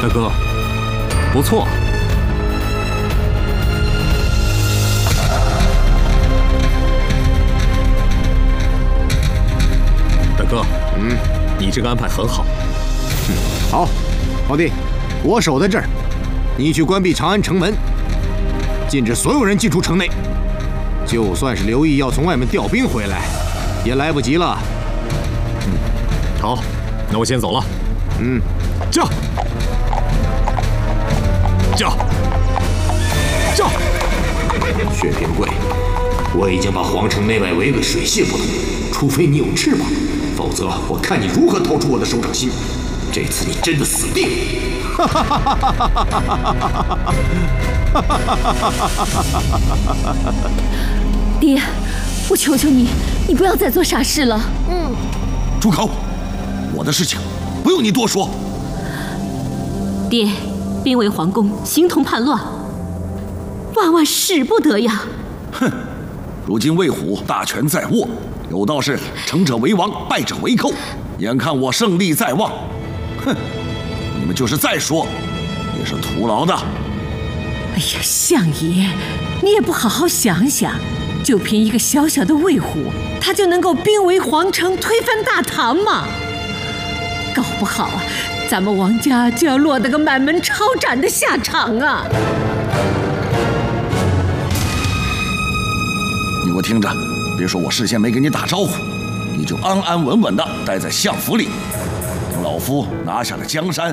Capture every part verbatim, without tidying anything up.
大哥，不错。大哥，嗯，你这个安排很好。 嗯，好，老弟，我守在这儿，你去关闭长安城门，禁止所有人进出城内。就算是刘毅要从外面调兵回来，也来不及了。 嗯，好，那我先走了。 嗯， 驾！驾！驾！ 薛平贵，我已经把皇城内外围个水泄不通，除非你有翅膀，否则我看你如何逃出我的手掌心。这次你真的死定！哈哈哈哈哈哈哈哈！ 爹，我求求你，你不要再做傻事了。 嗯，住口！我的事情不用你多说。 爹，兵围皇宫，形同叛乱，万万使不得呀！ 哼，如今魏虎大权在握，有道是成者为王，败者为寇。眼看我胜利在望，哼，你们就是再说，也是徒劳的。 哎呀，相爷，你也不好好想想，就凭一个小小的魏虎，他就能够兵围皇城，推翻大唐吗？搞不好啊，咱们王家就要落得个满门抄斩的下场啊！ 你给我听着，别说我事先没给你打招呼，你就安安稳稳的待在相府里，等老夫拿下了江山。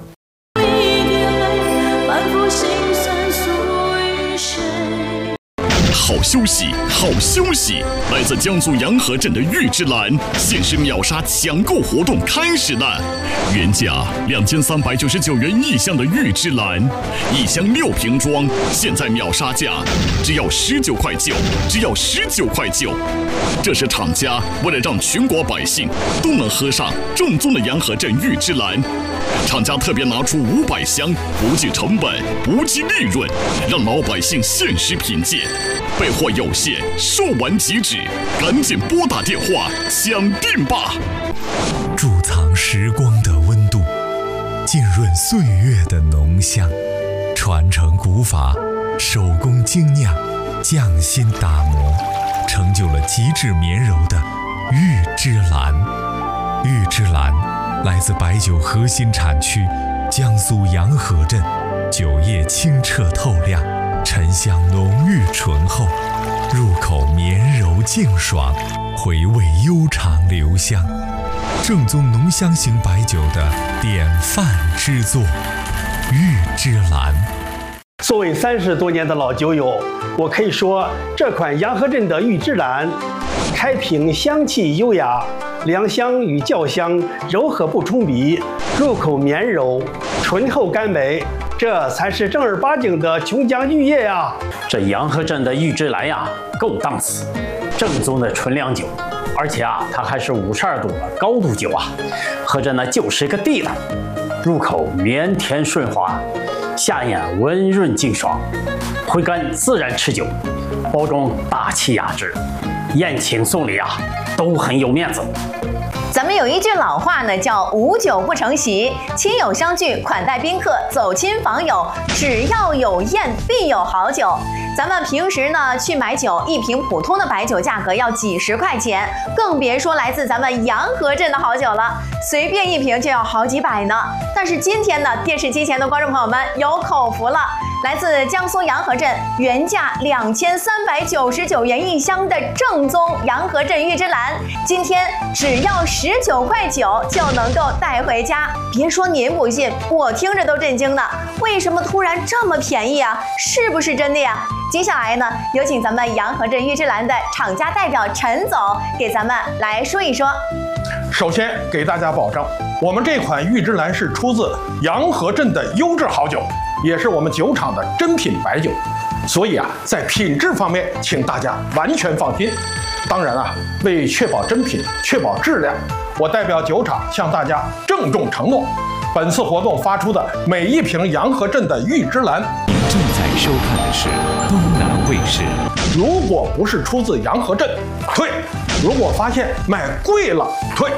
好消息，好消息！来自江苏洋河镇的玉芝兰限时秒杀抢购活动开始了，原价两千三百九十九元一箱的玉芝兰，一箱六瓶装，现在秒杀价只要十九块九，只要十九块九。这是厂家为了让全国百姓都能喝上正宗的洋河镇玉芝兰，厂家特别拿出五百箱，不计成本，不计利润，让老百姓限时品鉴。备货有限，售完即止，赶紧拨打电话抢订吧！ 贮藏时光的温度，浸润岁月的浓香，传承古法，手工精酿，匠心打磨，成就了极致绵柔的玉芝兰。玉芝兰来自白酒核心产区江苏洋河镇，酒液清澈透亮，沉香浓郁醇厚，入口绵柔净爽，回味悠长留香，正宗浓香型白酒的典范之作，玉芝兰。 作为三十多年的老酒友，我可以说这款洋河镇的玉芝兰，开瓶香气优雅，凉香与酵香柔和不冲鼻，入口绵柔，醇厚甘美。这才是正儿八经的琼浆玉液呀！ 这洋河镇的玉芝兰呀，够档次，正宗的纯粮酒，而且啊，它还是五十二度的高度酒啊，喝着呢就是个地道，入口绵甜顺滑，下咽温润净爽，回甘自然持久，包装大气雅致，宴请送礼啊都很有面子。 咱们有一句老话呢，叫无酒不成席，亲友相聚，款待宾客，走亲访友，只要有宴必有好酒。咱们平时呢去买酒，一瓶普通的白酒价格要几十块钱，更别说来自咱们洋河镇的好酒了，随便一瓶就要好几百呢。但是今天呢，电视机前的观众朋友们有口福了，来自江苏洋河镇，原价两千三百九十九元一箱的正宗洋河镇玉芝兰，今天只要十九块九就能够带回家。别说您不信，我听着都震惊呢。为什么突然这么便宜啊？是不是真的呀？接下来呢，有请咱们洋河镇玉芝兰的厂家代表陈总给咱们来说一说。 首先给大家保证，我们这款玉芝兰是出自洋河镇的优质好酒，也是我们酒厂的珍品白酒，所以啊，在品质方面，请大家完全放心。当然啊，为确保真品、确保质量，我代表酒厂向大家郑重承诺，本次活动发出的每一瓶洋河镇的玉芝兰， 您正在收看的是东南卫视。 如果不是出自洋河镇，退；如果发现卖贵了，退。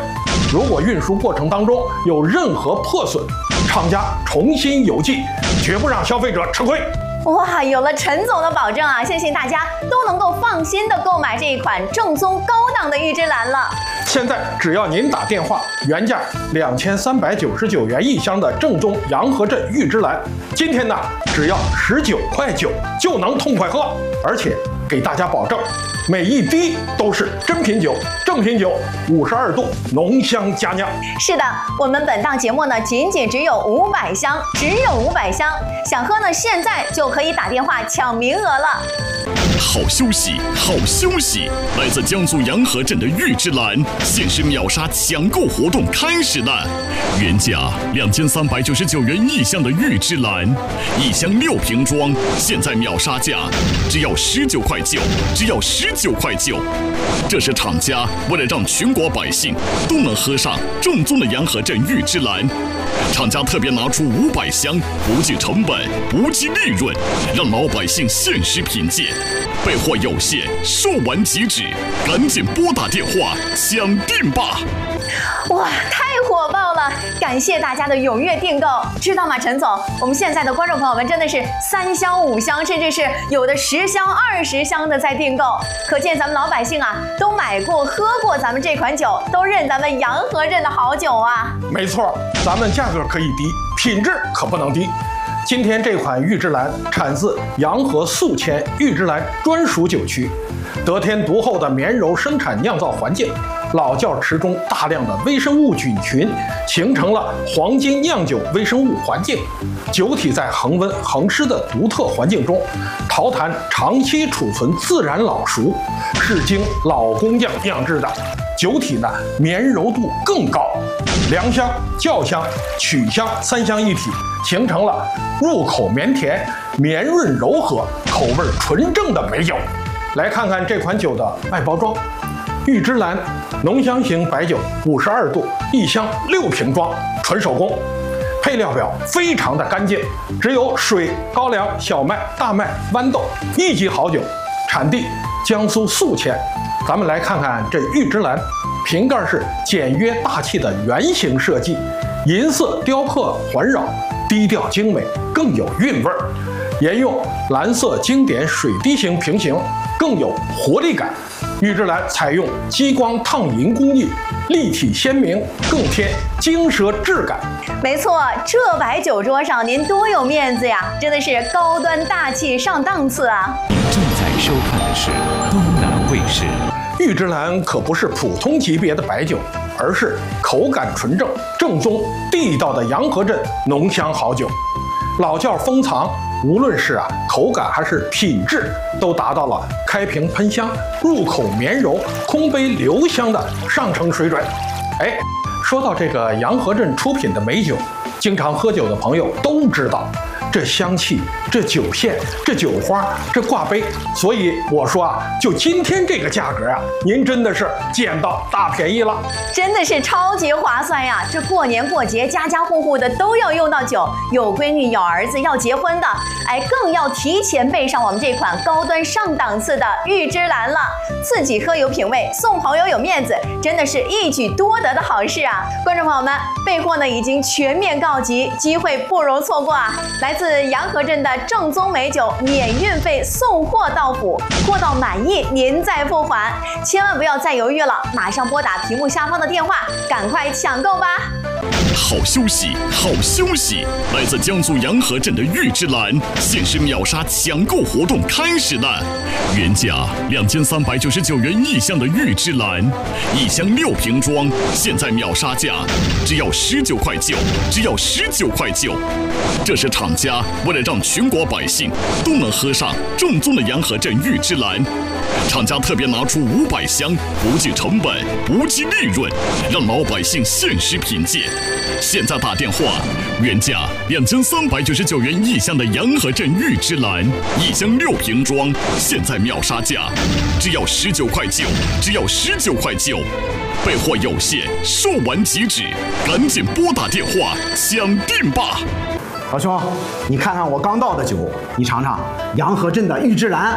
如果运输过程当中有任何破损，厂家重新邮寄，绝不让消费者吃亏。 哇，有了陈总的保证啊，相信大家都能够放心的购买这一款正宗高档的玉芝兰了。 现在只要您打电话，原价两千三百九十九元一箱的正宗洋河镇玉芝兰，今天呢只要十九块九就能痛快喝，而且给大家保证，每一滴都是真品酒、正品酒，五十二度浓香佳酿。 是的，我们本档节目呢，仅仅只有五百箱，只有五百箱，想喝呢，现在就可以打电话抢名额了。 好消息，好消息！来自江苏洋河镇的玉芝兰限时秒杀抢购活动开始了，原价两千三百九十九元一箱的玉芝兰，一箱六瓶装，现在秒杀价只要十九块九，只要十九块九。这是厂家为了让全国百姓都能喝上正宗的洋河镇玉芝兰，厂家特别拿出五百箱，不计成本，不计利润，让老百姓限时品鉴。备货有限，售完即止，赶紧拨打电话抢订吧！ 哇，太火爆了！感谢大家的踊跃订购，知道吗，陈总？我们现在的观众朋友们真的是三箱、五箱，甚至是有的十箱、二十箱的在订购，可见咱们老百姓啊都买过、喝过咱们这款酒，都认咱们洋河镇的好酒啊！ 没错，咱们价格可以低，品质可不能低。今天这款玉芝兰产自洋河宿迁玉芝兰专属酒区，得天独厚的绵柔生产酿造环境，老窖池中大量的微生物菌群形成了黄金酿酒微生物环境，酒体在恒温恒湿的独特环境中，陶坛长期储存自然老熟，是经老工匠酿制的，酒体呢绵柔度更高，凉香、酵香、曲香三香一体，形成了入口绵甜、绵润柔和、口味纯正的美酒。来看看这款酒的外包装，玉芝兰浓香型白酒，五十二度，一箱六瓶装，纯手工。配料表非常的干净，只有水、高粱、小麦、大麦、豌豆，一级好酒。产地江苏宿迁。咱们来看看这玉芝兰，瓶盖是简约大气的圆形设计，银色雕刻环绕，低调精美，更有韵味儿。沿用蓝色经典水滴形瓶型，更有活力感。玉芝兰采用激光烫银工艺，立体鲜明，更添精奢质感。 没错，这摆酒桌上您多有面子呀，真的是高端大气上档次啊！ 您正在收看的是东南卫视。 玉芝兰可不是普通级别的白酒，而是口感纯正、正宗地道的洋河镇浓香好酒。老窖封藏，无论是啊口感还是品质，都达到了开瓶喷香、入口绵柔、空杯留香的上乘水准。哎，说到这个洋河镇出品的美酒，经常喝酒的朋友都知道，这香气、这酒线、这酒花、这挂杯，所以我说啊，就今天这个价格啊，您真的是捡到大便宜了， 真的是超级划算呀！这过年过节，家家户户的都要用到酒，有闺女、有儿子要结婚的，哎，更要提前备上我们这款高端上档次的玉芝兰了。自己喝有品味，送朋友有面子，真的是一举多得的好事啊！观众朋友们，备货呢已经全面告急，机会不容错过啊！来自洋河镇的正宗美酒，免运费送货到府，货到满意您再付款，千万不要再犹豫了，马上拨打屏幕下方的电话，赶快抢购吧！ 好消息，好消息！来自江苏洋河镇的玉芝兰限时秒杀抢购活动开始了，原价两千三百九十九元一箱的玉芝兰，一箱六瓶装，现在秒杀价只要十九块九，只要十九块九。这是厂家为了让全国百姓都能喝上正宗的洋河镇玉芝兰，厂家特别拿出五百箱，不计成本，不计利润，让老百姓限时品鉴。现在打电话，原价两千三百九十九元一箱的洋河镇玉芝兰，一箱六瓶装，现在秒杀价只要十九块九，只要十九块九。备货有限，售完即止，赶紧拨打电话抢订吧！ 老兄，你看看我刚倒的酒，你尝尝洋河镇的玉芝兰，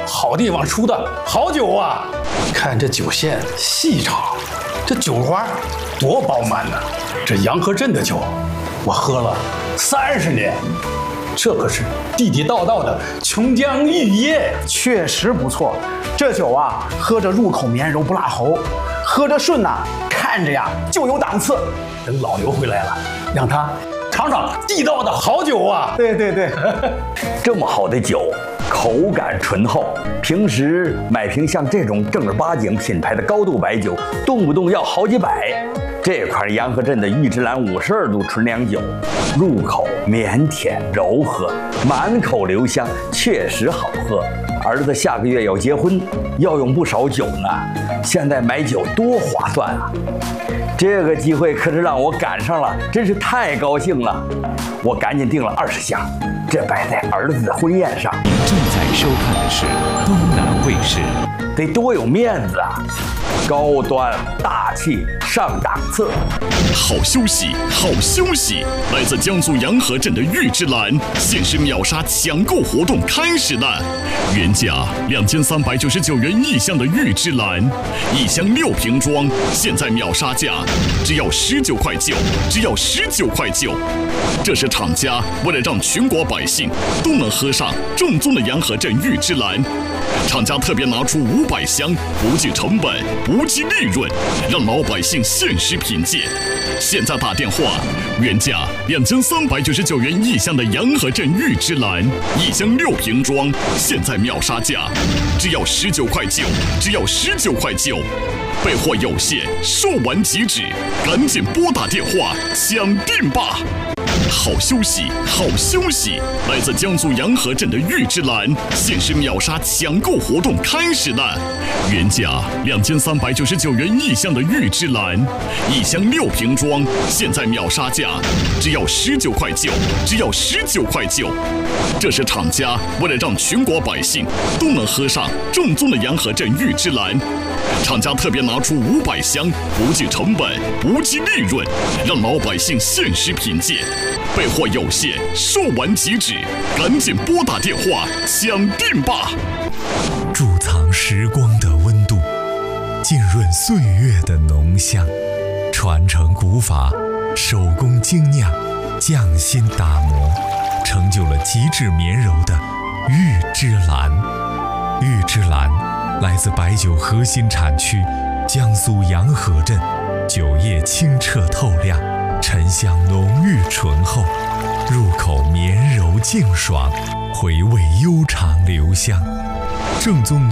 好地方出的好酒啊！看这酒线细长，这酒花多饱满呢。这洋河镇的酒，我喝了三十年，这可是地地道道的琼浆玉液， 确实不错。这酒啊，喝着入口绵柔不辣喉，喝着顺呐、啊，看着呀就有档次。 等老刘回来了，让他尝尝地道的好酒啊！ 对对对， 这么好的酒，口感醇厚，平时买瓶像这种正儿八经品牌的高度白酒，动不动要好几百。这款洋河镇的玉芝兰五十二度纯粮酒，入口绵甜柔和，满口留香，确实好喝。儿子下个月要结婚，要用不少酒呢，现在买酒多划算啊！这个机会可是让我赶上了，真是太高兴了。我赶紧订了二十箱，这摆在儿子的婚宴上。 您正在收看的是东南卫视， 得多有面子啊！高端大气上档次。 好消息，好消息！来自江苏洋河镇的玉芝兰限时秒杀抢购活动开始了，原价两千三百九十九元一箱的玉芝兰，一箱六瓶装，现在秒杀价只要十九块九，只要十九块九。这是厂家为了让全国百姓都能喝上正宗的洋河镇玉芝兰，厂家特别拿出五百箱，不计成本，不计利润，让老百姓限时品鉴。现在打电话，原价两千三百九十九元一箱的洋河镇玉芝兰，一箱六瓶装，现在秒杀价只要十九块九，只要十九块九。备货有限，售完即止，赶紧拨打电话抢订吧！好消息，好消息！来自江苏洋河镇的玉芝兰限时秒杀抢购活动开始了，原价两千三百九十九元一箱的玉芝兰，一箱六瓶装，现在秒杀价只要十九块九，只要十九块九。这是厂家为了让全国百姓都能喝上正宗的洋河镇玉芝兰，厂家特别拿出五百箱，不计成本，不计利润，让老百姓限时品鉴。备货有限，售完即止，赶紧拨打电话抢订吧！ 贮藏时光的温度，浸润岁月的浓香，传承古法，手工精酿，匠心打磨，成就了极致绵柔的玉芝兰。玉芝兰来自白酒核心产区江苏洋河镇，酒液清澈透亮，沉香浓郁醇厚，入口绵柔净爽，回味悠长留香，正宗